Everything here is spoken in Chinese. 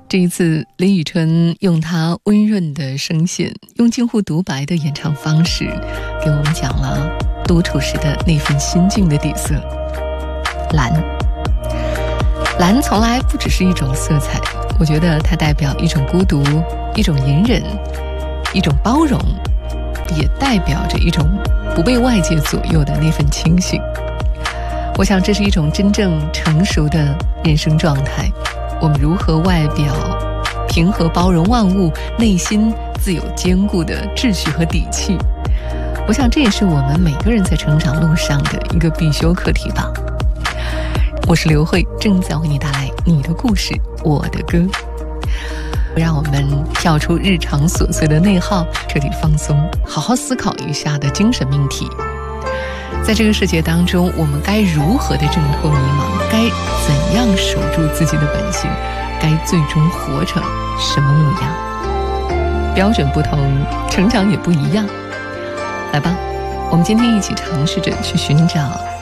这一次林宇春用她温润的声线，用近乎独白的演唱方式，给我们讲了独处时的那份心境的底色。蓝，蓝从来不只是一种色彩，我觉得它代表一种孤独，一种隐忍，一种包容，也代表着一种不被外界左右的那份清醒。我想这是一种真正成熟的人生状态。我们如何外表平和包容万物，内心自有坚固的秩序和底气，我想这也是我们每个人在成长路上的一个必修课题吧。我是刘慧，正在为你带来你的故事，我的歌。让我们跳出日常琐碎的内耗，彻底放松，好好思考一下的精神命题。在这个世界当中，我们该如何的挣脱迷茫？该怎样守住自己的本性？该最终活成什么模样？标准不同，成长也不一样。来吧，我们今天一起尝试着去寻找